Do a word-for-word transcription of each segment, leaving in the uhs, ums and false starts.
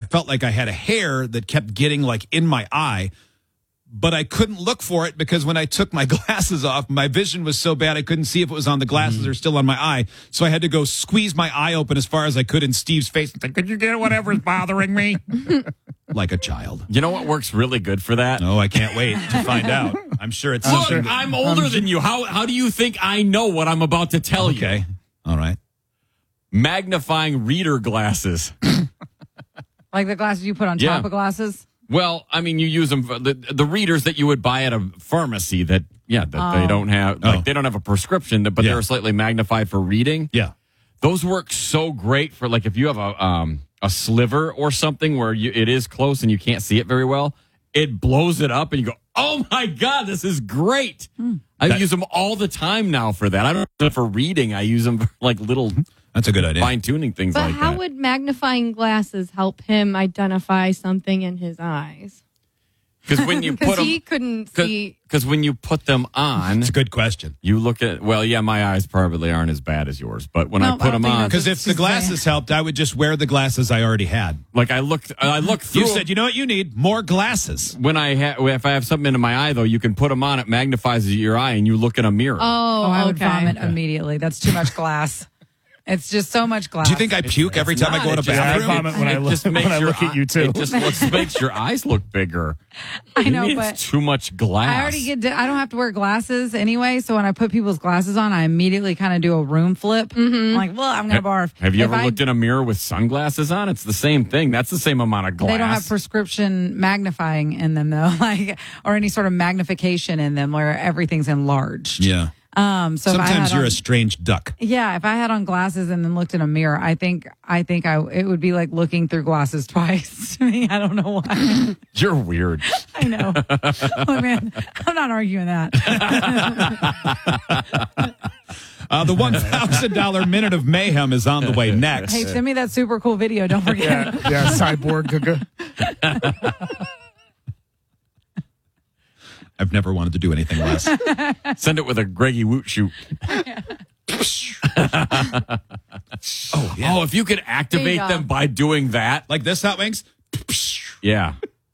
felt like I had a hair that kept getting like in my eye, but I couldn't look for it because when I took my glasses off, my vision was so bad I couldn't see if it was on the glasses mm-hmm. or still on my eye. So I had to go squeeze my eye open as far as I could in Steve's face and say, could you get whatever's bothering me? Like a child. You know what works really good for that? No, I can't wait to find out. I'm sure it's Look, something. I'm older than you. How how do you think I know what I'm about to tell okay. you? Okay. All right. Magnifying reader glasses. Like the glasses you put on yeah. top of glasses? Well, I mean, you use them for the, the readers that you would buy at a pharmacy that, yeah, that oh. they don't have, like, oh. they don't have a prescription, but yeah. they're slightly magnified for reading. Yeah. Those work so great for, like, if you have a um a sliver or something where you, it is close and you can't see it very well, it blows it up and you go, oh my God, this is great. Hmm. I that, use them all the time now for that. I don't use them for reading. I use them for, like, little... That's a good idea. Fine-tuning things but like that. But how would magnifying glasses help him identify something in his eyes? Because when you put them... he couldn't see... Because when you put them on... It's a good question. You look at... Well, yeah, my eyes probably aren't as bad as yours, but when no, I put I them on... Because if the glasses helped, I would just wear the glasses I already had. Like, I looked I looked through... You said, you know what you need? More glasses. When I ha- If I have something in my eye, though, you can put them on, it magnifies your eye, and you look in a mirror. Oh, oh I would okay. vomit immediately. That's too much glass. It's just so much glass. Do you think I puke every time not. I go to It a just- bathroom? I vomit when I look, just makes when I your look at eye- you, too. It just looks, makes your eyes look bigger. I know, You mean but it's too much glass. I already get. I don't have to wear glasses anyway. So when I put people's glasses on, I immediately kind of do a room flip. Mm-hmm. I'm like, well, I'm gonna barf. Have you If ever I, looked in a mirror with sunglasses on? It's the same thing. That's the same amount of glass. They don't have prescription magnifying in them though, like or any sort of magnification in them where everything's enlarged. Yeah. Um. So if I Sometimes had you're on, a strange duck. Yeah, if I had on glasses and then looked in a mirror, I think I think I it would be like looking through glasses twice to me. I don't know why. You're weird. I know. Oh man, I'm not arguing that. Uh, the one thousand dollars Minute of Mayhem is on the way next. Hey, send me that super cool video. Don't forget. Yeah, yeah cyborg. I've never wanted to do anything less. Send it with a Greggy Woot shoot. Oh, yeah. Oh, if you could activate There you them go. by doing that. Like this, Hot Wings? Yeah.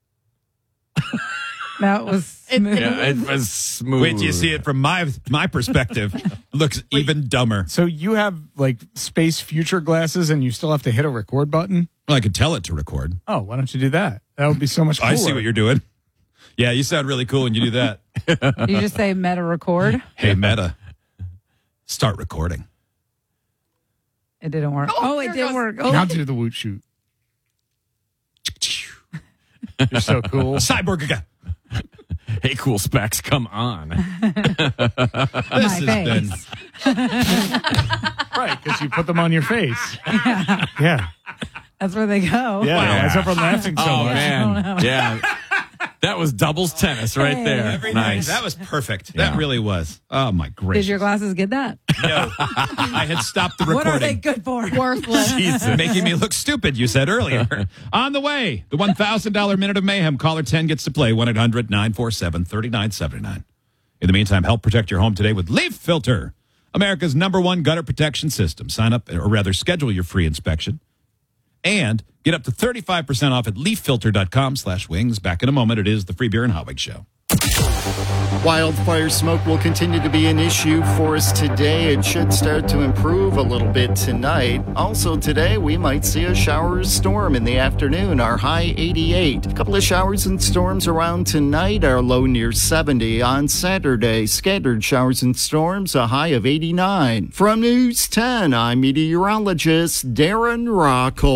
That was smooth. Yeah, it was smooth. Wait till you see it from my my perspective. It looks even dumber. So you have like space future glasses and you still have to hit a record button? Well, I could tell it to record. Oh, why don't you do that? That would be so much cooler. I see what you're doing. Yeah, you sound really cool when you do that. You just say meta record. Hey, Meta, start recording. It didn't work. Oh, Oh, it there did goes- work. Now Oh. do the woot shoot. You're so cool. Cyborg again. Hey, cool specs, come on. This My has been. face. Right, because you put them on your face. Yeah. Yeah. That's where they go. Yeah. Wow. That's up for laughing so Oh, much. man. Yeah. That was doubles tennis right Hey. there. Every Nice. night. That was perfect. Yeah. That really was. Oh, my gracious. Did your glasses get that? No. I had stopped the recording. What are they good for? Worthless. Jesus. Making me look stupid, you said earlier. On the way, the one thousand dollars Minute of Mayhem. Caller ten gets to play one eight hundred nine four seven three nine seven nine. In the meantime, help protect your home today with Leaf Filter, America's number one gutter protection system. Sign up, or rather schedule your free inspection. And get up to thirty-five percent off at leaffilter.com slash wings. Back in a moment. It is the Free Beer and Hot Wings Show. Wildfire smoke will continue to be an issue for us today. It should start to improve a little bit tonight. Also today, we might see a shower or storm in the afternoon. Our high eighty-eight. A couple of showers and storms around tonight. Our low near seventy. On Saturday, scattered showers and storms, a high of eighty-nine. From News ten, I'm meteorologist Darren Rockle.